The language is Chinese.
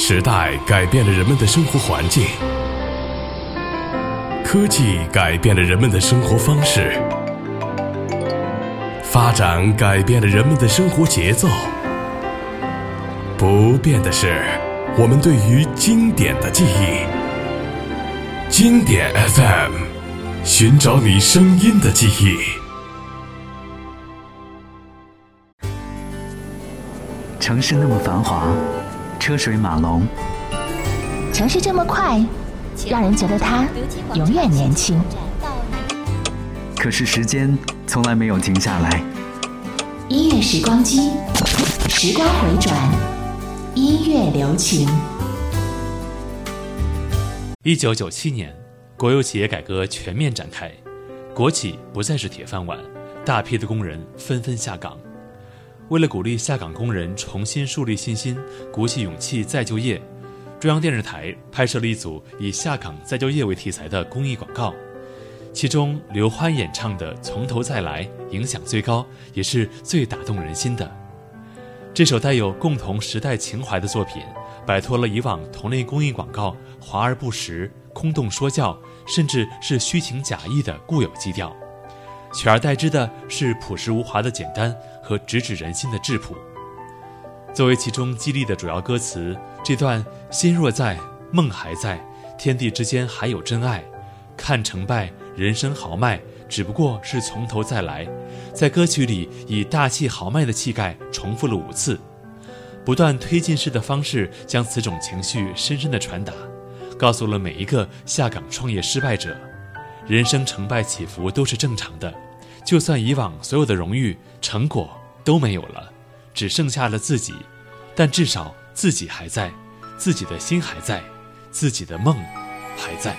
时代改变了人们的生活环境，科技改变了人们的生活方式，发展改变了人们的生活节奏。不变的是我们对于经典的记忆。经典 FM， 寻找你声音的记忆。 城市那么繁华，车水马龙， 城市这么快，让人觉得它永远年轻。 可是时间从来没有停下来。 音乐时光机，时光回转，音乐留情。 1997年，国有企业改革全面展开，国企不再是铁饭碗，大批的工人纷纷下岗。为了鼓励下岗工人重新树立信心，鼓起勇气再就业，中央电视台拍摄了一组以下岗再就业为题材的公益广告，其中刘欢演唱的《从头再来》影响最高，也是最打动人心的。这首带有共同时代情怀的作品，摆脱了以往同类公益广告华而不实、空洞说教，甚至是虚情假意的固有基调，取而代之的是朴实无华的简单和直指人心的质朴。作为其中激励的主要歌词，这段心若在，梦还在，天地之间还有真爱，看成败，人生豪迈，只不过是从头再来，在歌曲里以大气豪迈的气概重复了5次，不断推进式的方式将此种情绪深深地传达，告诉了每一个下岗创业失败者，人生成败起伏都是正常的，就算以往所有的荣誉成果都没有了，只剩下了自己，但至少自己还在，自己的心还在，自己的梦还在。